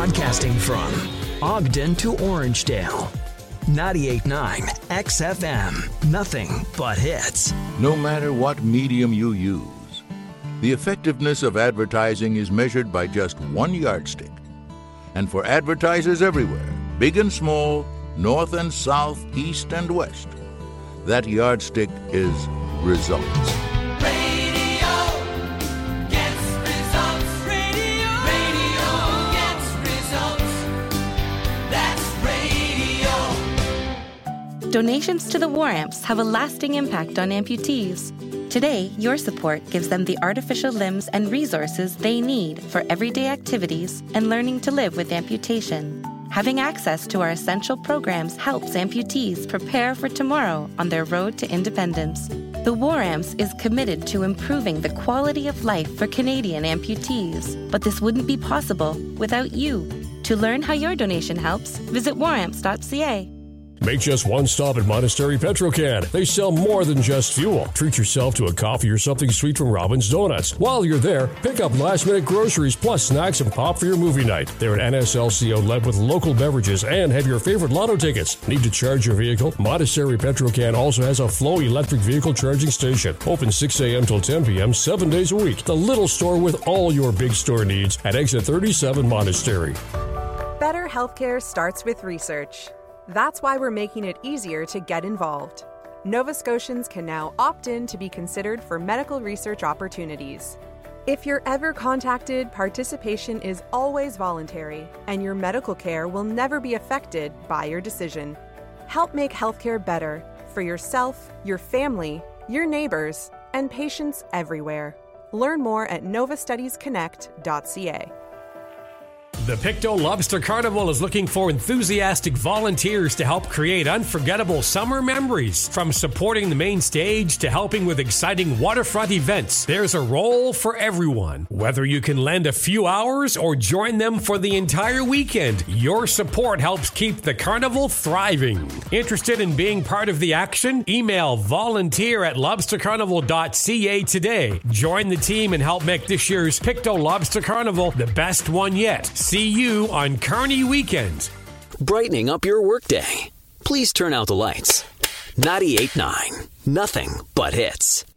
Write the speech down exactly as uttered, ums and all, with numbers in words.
Broadcasting from Ogden to Orangedale. ninety-eight point nine X F M. Nothing but hits. No matter what medium you use, the effectiveness of advertising is measured by just one yardstick. And for advertisers everywhere, big and small, north and south, east and west, that yardstick is results. Donations to the War Amps have a lasting impact on amputees. Today, your support gives them the artificial limbs and resources they need for everyday activities and learning to live with amputation. Having access to our essential programs helps amputees prepare for tomorrow on their road to independence. The War Amps is committed to improving the quality of life for Canadian amputees, but this wouldn't be possible without you. To learn how your donation helps, visit war amps dot c a. Make just one stop at Monastery Petrocan. They sell more than just fuel. Treat yourself to a coffee or something sweet from Robin's Donuts. While you're there, pick up last-minute groceries plus snacks and pop for your movie night. They're an N S L C O-led with local beverages and have your favorite lotto tickets. Need to charge your vehicle? Monastery Petrocan also has a Flow electric vehicle charging station. Open six a.m. till ten p.m. seven days a week. The little store with all your big store needs at exit thirty-seven Monastery. Better healthcare starts with research. That's why we're making it easier to get involved. Nova Scotians can now opt in to be considered for medical research opportunities. If you're ever contacted, participation is always voluntary, and your medical care will never be affected by your decision. Help make healthcare better for yourself, your family, your neighbors, and patients everywhere. Learn more at nova studies connect dot c a. The Pictou Lobster Carnival is looking for enthusiastic volunteers to help create unforgettable summer memories. From supporting the main stage to helping with exciting waterfront events, there's a role for everyone. Whether you can lend a few hours or join them for the entire weekend, your support helps keep the carnival thriving. Interested in being part of the action? Email volunteer at lobster carnival dot c a today. Join the team and help make this year's Pictou Lobster Carnival the best one yet. See you on Carney Weekend. Brightening up your workday. Please turn out the lights. ninety-eight point nine. Nothing but hits.